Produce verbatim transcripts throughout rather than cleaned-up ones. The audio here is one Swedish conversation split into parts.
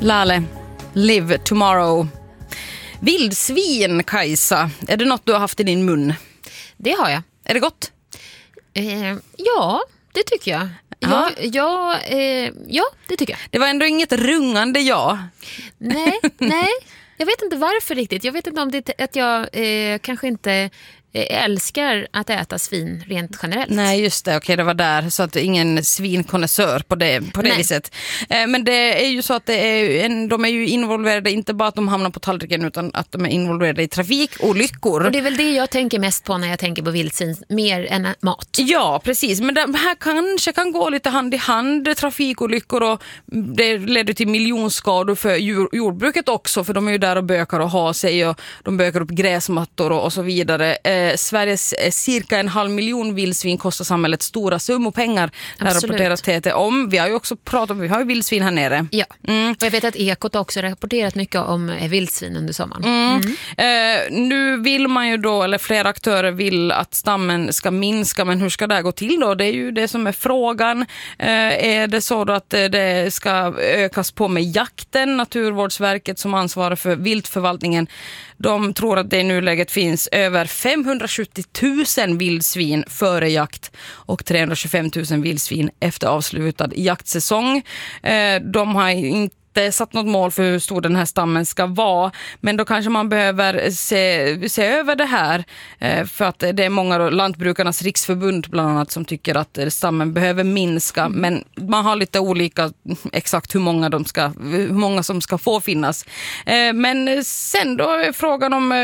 Lale, Live Tomorrow. Vildsvin, Kajsa. Är det något du har haft i din mun? Det har jag. Är det gott? Eh, ja, det tycker jag. Ja, ja, eh, ja, det tycker jag. Det var ändå inget rungande ja. Nej, nej. Jag vet inte varför riktigt. Jag vet inte om det är att jag eh, kanske inte älskar att äta svin rent generellt. Nej, just det. Okej, det var där. Så att ingen svinkonnässör på det, på det viset. Eh, men det är ju så att det är en, de är ju involverade, inte bara att de hamnar på tallriken, utan att de är involverade i trafikolyckor. Och det är väl det jag tänker mest på när jag tänker på vildsvin, mer än mat. Ja, precis. Men det här kanske kan gå lite hand i hand, trafikolyckor, och det leder till miljonskador för djur, jordbruket också, för de är ju där och bökar och har sig, och de bökar upp gräsmattor och, och så vidare. Eh, Sveriges eh, cirka en halv miljon vildsvin kostar samhället stora summor pengar. Det här rapporterar T T om. Vi har ju också pratat om, vi har ju vildsvin här nere. Ja, mm. och jag vet att Ekot också rapporterat mycket om eh, vildsvin under sommaren. Mm. Mm. Eh, nu vill man ju då, eller flera aktörer vill att stammen ska minska, men hur ska det gå till då? Det är ju det som är frågan. Eh, är det så då att det ska ökas på med jakten? Naturvårdsverket som ansvarar för viltförvaltningen, de tror att det i nuläget finns över femhundrasjuttio tusen vildsvin före jakt och trehundratjugofem tusen vildsvin efter avslutad jaktsäsong. De har inte satt något mål för hur stor den här stammen ska vara, men då kanske man behöver se, se över det här, för att det är många då, Lantbrukarnas riksförbund bland annat, som tycker att stammen behöver minska, mm. men man har lite olika exakt hur många, de ska, hur många som ska få finnas. Men sen då är frågan om,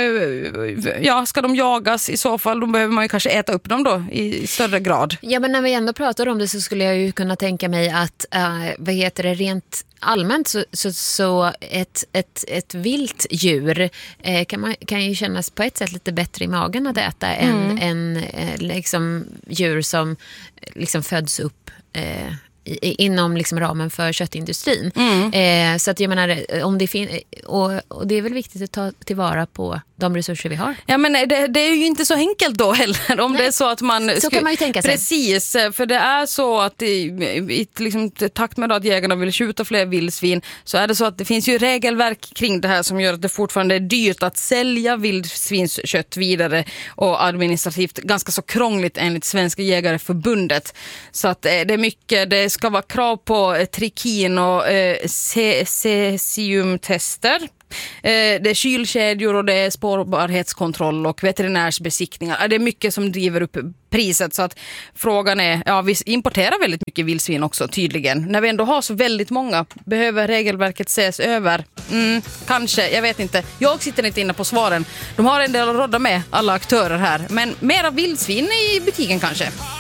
ja, ska de jagas i så fall? Då behöver man ju kanske äta upp dem då i större grad. Ja, men när vi ändå pratar om det så skulle jag ju kunna tänka mig att, äh, vad heter det, rent allmänt så, så, så ett, ett, ett vilt djur eh, kan, man, kan ju kännas på ett sätt lite bättre i magen att äta mm. än, än eh, liksom, djur som liksom föds upp eh, i, inom liksom ramen för köttindustrin. Mm. Eh, så att jag menar, om det fin- och, och det är väl viktigt att ta tillvara på de resurser vi har. Ja, men det, det är ju inte så enkelt då heller. Om Nej. Det är så att man... Så sku- kan man ju tänka sig. Precis, för det är så att i, i liksom, takt med att jägarna vill skjuta fler vildsvin, så är det så att det finns ju regelverk kring det här som gör att det fortfarande är dyrt att sälja vildsvinskött vidare, och administrativt ganska så krångligt enligt Svenska jägareförbundet. Så att det är mycket, det ska vara krav på trikin och eh, cesiumtester. Det är kylkedjor och det är spårbarhetskontroll och veterinärsbesiktningar. Det är mycket som driver upp priset, så att frågan är, ja, vi importerar väldigt mycket vildsvin också tydligen. När vi ändå har så väldigt många, behöver regelverket ses över? Mm, kanske, jag vet inte. Jag sitter inte inne på svaren. De har en del att råda med, alla aktörer här. Men mera vildsvin i butiken kanske.